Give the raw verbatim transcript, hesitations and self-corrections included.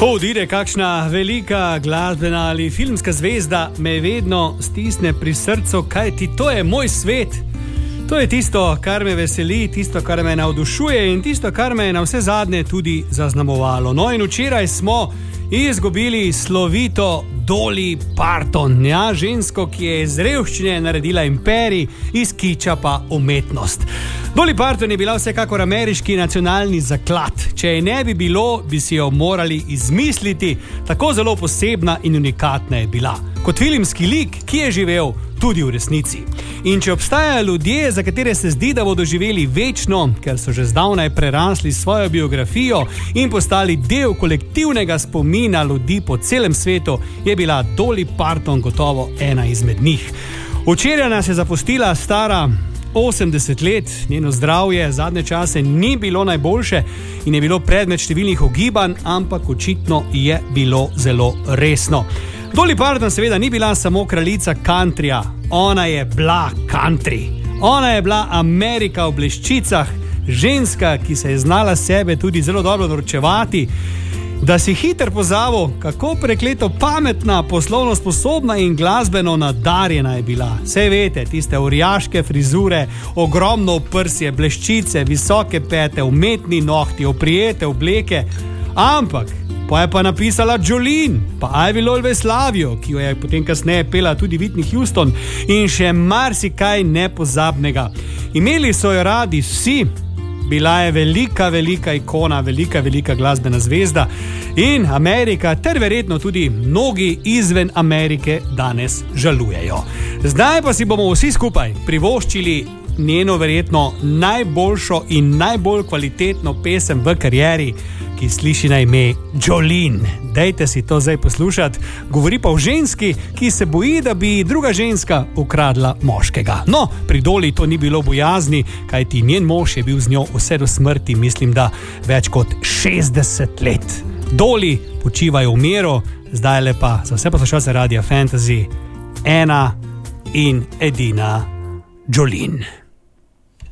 Ko odide kakšna velika glasbena ali filmska zvezda, me vedno stisne pri srcu, kajti to je moj svet. To je tisto, kar me veseli, tisto, kar me navdušuje in tisto, kar me je na vse zadnje tudi zaznamovalo. No in včeraj smo izgubili slovito Dolly Parton, ja, žensko, ki je iz revščine naredila imperij, iz kiča pa umetnost. Dolly Parton je bila vsekakor ameriški nacionalni zaklad. Če je ne bi bilo, bi si jo morali izmisliti, tako zelo posebna in unikatna je bila. Kot filmski lik, ki je živel tudi v resnici. In če obstajajo ljudje, za katere se zdi, da bodo živeli večno, ker so že zdavnaj prerasli svojo biografijo in postali del kolektivnega spomina ljudi po celem svetu, je bila Dolly Parton gotovo ena izmed njih. Včeraj nas je zapustila stara osemdeset let, njeno zdravje zadnje čase ni bilo najboljše in je bilo predmet številnih ogibanj, ampak očitno je bilo zelo resno. Dolly Parton seveda ni bila samo kraljica countryja, ona je bila country. Ona je bila Amerika v bleščicah, ženska, ki se je znala sebe tudi zelo dobro norčevati, da si hiter pozabil, kako prekleto pametna, poslovno sposobna in glasbeno nadarjena je bila. Saj veste, tiste orjaške frizure, ogromno prsje, bleščice, visoke pete, umetni nohti, oprijete obleke, ampak pa je pa napisala Jolene, pa I Will Always Love You, ki jo je potem kasneje pela tudi Whitney Houston in še marsikaj nepozabnega. Imeli so jo radi vsi, bila je velika, velika ikona, velika, velika glasbena zvezda in Amerika ter verjetno tudi mnogi izven Amerike danes žalujejo. Zdaj pa si bomo vsi skupaj privoščili njeno verjetno najboljšo in najbolj kvalitetno pesem v karieri, ki sliši na ime Jolene. Dajte si to zdaj poslušati. Govori pa o ženski, ki se boji, da bi druga ženska ukradla moškega. No, pri Dolly to ni bilo bojazni, kajti njen mož je bil z njo vse do smrti, mislim, da več kot šestdeset let. Dolly, počivaj v miru, zdaj le pa za vse poslušalce Radia Fantasy ena in edina Jolene.